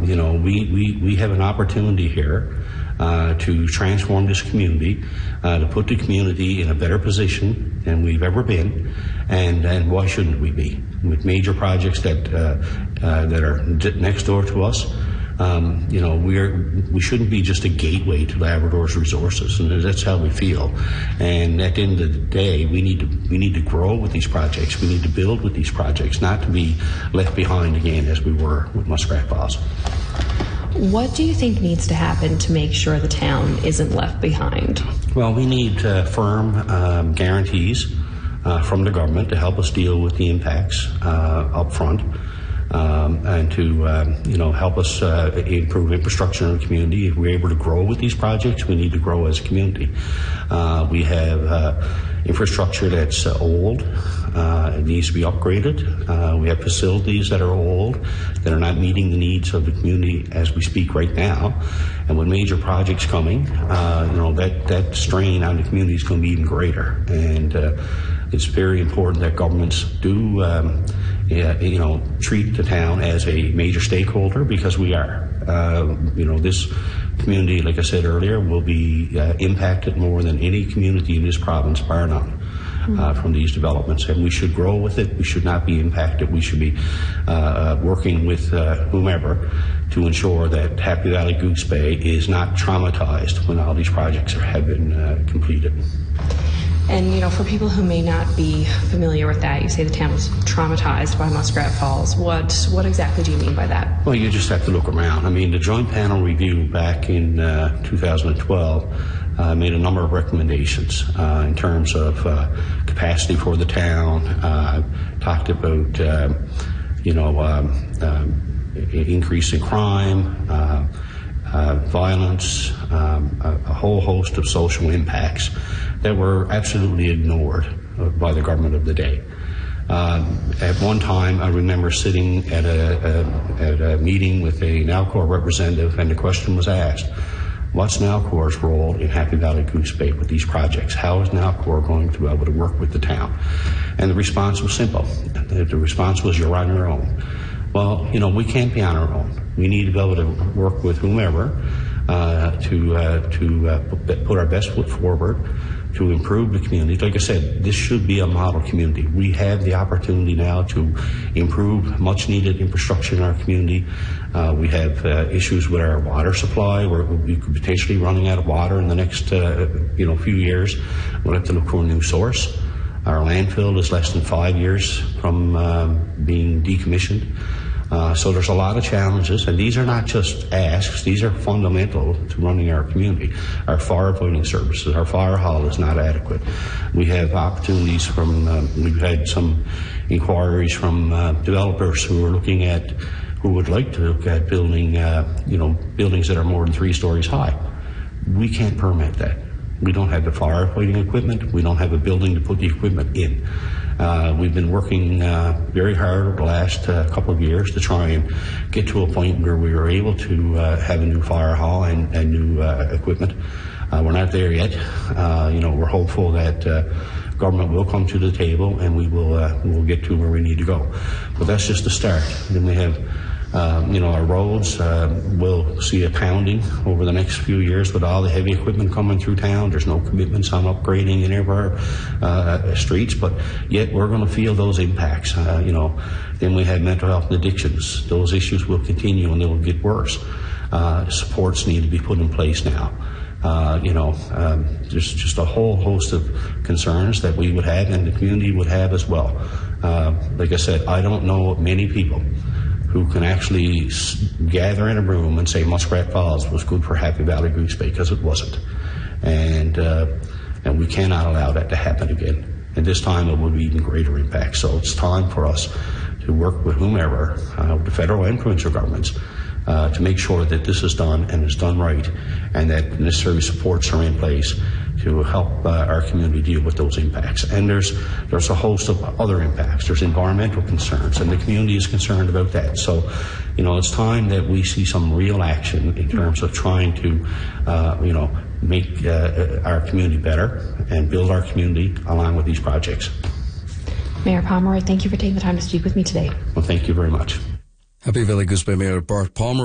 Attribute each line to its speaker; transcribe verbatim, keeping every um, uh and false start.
Speaker 1: you know, we, we, we have an opportunity here uh, to transform this community, uh, to put the community in a better position than we've ever been, and, and why shouldn't we be? With major projects that, uh, uh, that are next door to us, Um, you know, we're, we shouldn't be just a gateway to Labrador's resources, and that's how we feel. And at the end of the day, we need to we need to grow with these projects. We need to build with these projects, not to be left behind again as we were with Muskrat Falls.
Speaker 2: What do you think needs to happen to make sure the town isn't left behind?
Speaker 1: Well, we need uh, firm um, guarantees uh, from the government to help us deal with the impacts uh, up front. Um, and to um, you know, help us uh, improve infrastructure in the community. If we're able to grow with these projects, we need to grow as a community. Uh, we have uh, infrastructure that's uh, old. Uh, it needs to be upgraded. Uh, we have facilities that are old, that are not meeting the needs of the community as we speak right now. And with major projects coming, uh, you know, that, that strain on the community is going to be even greater. And uh, it's very important that governments do um, Yeah, you know, treat the town as a major stakeholder, because we are. Uh, you know, this community, like I said earlier, will be uh, impacted more than any community in this province, bar none, mm-hmm. uh, from these developments. And we should grow with it. We should not be impacted. We should be uh, working with uh, whomever to ensure that Happy Valley Goose Bay is not traumatized when all these projects have been uh, completed.
Speaker 2: And, you know, for people who may not be familiar with that, you say the town was traumatized by Muskrat Falls. What what exactly do you mean by that?
Speaker 1: Well, you just have to look around. I mean, the Joint Panel Review back in uh, two thousand twelve uh, made a number of recommendations uh, in terms of uh, capacity for the town, uh, talked about, uh, you know, um, um, increase in crime, uh, uh, violence, um, a, a whole host of social impacts that were absolutely ignored by the government of the day. Um, at one time, I remember sitting at a, a, at a meeting with a Nalcor representative, and the question was asked, what's Nalcor's role in Happy Valley Goose Bay with these projects? How is Nalcor going to be able to work with the town? And the response was simple. The, the response was, you're on your own. Well, you know, we can't be on our own. We need to be able to work with whomever uh, to, uh, to uh, put our best foot forward to improve the community. Like I said, this should be a model community. We have the opportunity now to improve much needed infrastructure in our community. Uh, we have uh, issues with our water supply. We're, we could potentially running out of water in the next uh, you know, few years. We'll have to look for a new source. Our landfill is less than five years from um, being decommissioned. Uh, so there's a lot of challenges, and these are not just asks, these are fundamental to running our community. Our firefighting services, our fire hall is not adequate. We have opportunities from, uh, we've had some inquiries from uh, developers who are looking at, who would like to look at building, uh, you know, buildings that are more than three stories high. We can't permit that. We don't have the firefighting equipment. We don't have a building to put the equipment in. Uh, we've been working uh, very hard over the last uh, couple of years to try and get to a point where we are able to uh, have a new fire hall and, and new uh, equipment. Uh, we're not there yet. Uh, you know, we're hopeful that uh, government will come to the table and we will uh, we'll get to where we need to go. But that's just the start. Then we have Um, you know, our roads uh, will see a pounding over the next few years with all the heavy equipment coming through town. There's no commitments on upgrading any of our uh, streets, but yet we're going to feel those impacts. Uh, you know, then we have mental health and addictions. Those issues will continue and they will get worse. Uh, supports need to be put in place now. Uh, you know, um, there's just a whole host of concerns that we would have and the community would have as well. Uh, like I said, I don't know many people who can actually gather in a room and say Muskrat Falls was good for Happy Valley Goose Bay, because it wasn't. And, uh, and we cannot allow that to happen again. And this time it will be even greater impact. So it's time for us to work with whomever, uh, the federal and provincial governments, uh, to make sure that this is done and is done right, and that necessary supports are in place to help uh, our community deal with those impacts. And there's there's a host of other impacts. There's environmental concerns, and the community is concerned about that. So, you know, it's time that we see some real action in terms of trying to, uh, you know, make uh, our community better and build our community along with these projects.
Speaker 2: Mayor Pomeroy, thank you for taking the time to speak with me today.
Speaker 1: Well, thank you very much.
Speaker 3: Happy Valley Goose Bay Mayor Bart Palmer.